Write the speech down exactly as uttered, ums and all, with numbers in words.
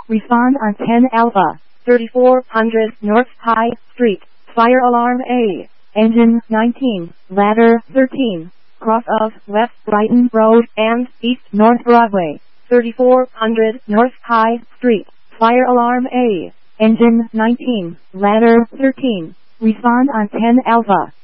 Respond on ten Alpha, thirty-four hundred North High Street. Fire alarm A. Engine nineteen, ladder thirteen. Cross of West Brighton Road and East North Broadway, thirty-four hundred North High Street. Fire alarm A. Engine nineteen, ladder thirteen. Respond on ten Alpha.